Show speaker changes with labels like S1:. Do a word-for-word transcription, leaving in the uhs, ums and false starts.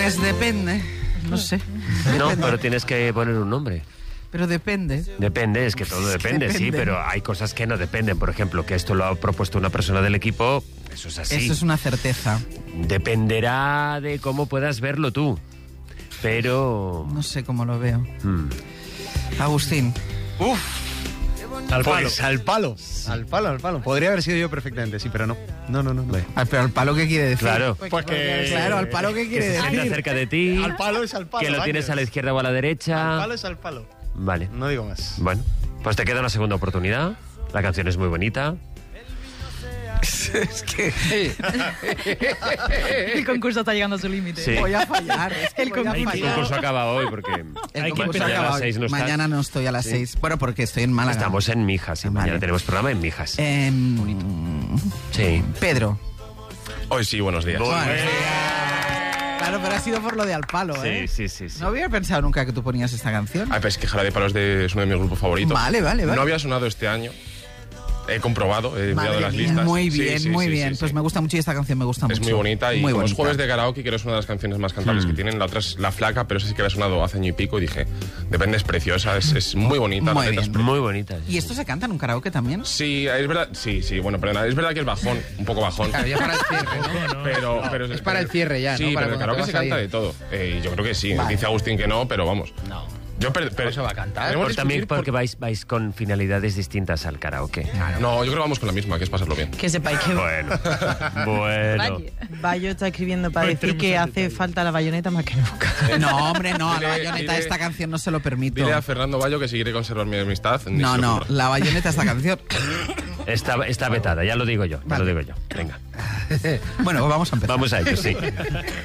S1: Pues depende, no sé.
S2: No,
S1: Depende.
S2: pero tienes que poner un nombre.
S1: Pero depende.
S2: Depende, es que todo
S1: Es que
S2: depende, sí,
S1: depende.
S2: pero hay cosas que no dependen. Por ejemplo, que esto lo ha propuesto una persona del equipo, eso es así.
S1: Eso es una certeza.
S2: Dependerá de cómo puedas verlo tú. Pero...
S1: No sé cómo lo veo.
S2: hmm.
S1: Agustín.
S3: Uf.
S4: Al palo.
S3: Pues al palo. Al palo, al palo. Podría haber sido yo perfectamente, sí, pero no. No, no, no. no.
S1: Ah, pero al palo, ¿qué quiere decir?
S2: Claro,
S3: Pues que...
S1: Claro, al palo, ¿qué
S2: que
S1: quiere
S2: se sienta
S1: decir?
S2: cerca de ti,
S3: Al palo es al palo.
S2: que lo tienes
S3: años.
S2: a la izquierda o a la derecha.
S3: Al palo es al palo.
S2: Vale,
S3: No digo más.
S2: bueno, pues te queda una segunda oportunidad. La canción es muy bonita.
S1: Es que
S5: El concurso está llegando a su límite.
S2: Sí.
S1: voy a fallar. Es que
S5: El
S1: voy a
S5: concurso-
S2: El
S1: fallar.
S2: concurso acaba hoy porque
S1: El
S4: Hay que
S1: concurso
S4: esperar.
S2: mañana a
S1: acaba
S2: las
S1: hoy.
S2: seis no estás.
S1: Mañana no estoy a las seis. Bueno, porque estoy en Málaga.
S2: estamos en Mijas y
S1: Vale.
S2: mañana tenemos programa en Mijas.
S1: Em,
S2: Sí.
S1: Pedro.
S4: Hoy sí, buenos días.
S1: Bueno, claro, pero ha sido por lo de Al Palo, ¿eh?
S2: Sí, sí, sí, sí.
S1: No había pensado nunca que tú ponías esta canción.
S4: Ah, pero es que Jarabe de Palo es, de- es uno de mis grupos favoritos.
S1: Vale, vale, vale.
S4: No había sonado este año. He comprobado, he enviado
S1: Madre
S4: las
S1: mía.
S4: listas.
S1: Muy
S4: Sí,
S1: bien,
S4: sí,
S1: muy
S4: sí,
S1: bien.
S4: sí,
S1: Pues
S4: sí.
S1: me gusta mucho y esta canción me gusta
S4: Es
S1: mucho.
S4: muy bonita y
S1: muy
S4: como es
S1: bonita.
S4: jueves de karaoke, que es una de las canciones más cantables
S2: Hmm.
S4: que tienen. La otra es La Flaca, pero esa sí que había sonado hace año y pico y dije, depende, es preciosa, es, es muy bonita.
S1: Muy
S4: la letra
S1: bien.
S4: es pre-
S2: Muy bonita.
S1: ¿Y esto se canta en un karaoke también?
S4: Sí, es verdad, sí, sí, bueno, perdona, es verdad que es bajón, un poco bajón.
S6: Claro, ya para el cierre, ¿no?
S4: Pero, pero
S6: Es para el cierre ya, ¿no?
S4: Sí,
S6: Para
S4: pero en el
S6: cuando te
S4: karaoke se
S6: vas a
S4: canta
S6: ir.
S4: de todo. Eh, yo creo que sí.
S1: Vale.
S4: Dice Agustín que no, pero vamos.
S6: No.
S4: Yo per- per-
S6: se va a cantar.
S4: Tenemos
S2: Por-
S4: que
S2: también
S4: discutir
S2: porque vais, vais con finalidades distintas al karaoke.
S4: por- No, yo creo que vamos con la misma, que es pasarlo bien.
S5: Que sepáis que
S2: Bueno, bueno.
S5: Bayo está escribiendo para decir que hace falta la bayoneta más que nunca.
S1: No, hombre, no. A la
S4: Dile-
S1: bayoneta
S4: dile-
S1: esta canción no se lo permito.
S4: Dile a Fernando Bayo que seguiré conservar mi amistad. ni
S1: No,
S4: se lo
S1: no.
S4: ocurra.
S1: La bayoneta esta canción.
S2: Está, está vetada, ya lo digo yo. Ya
S1: Vale.
S2: lo digo yo. Venga.
S1: Bueno, pues vamos a empezar.
S2: Vamos a ello, sí.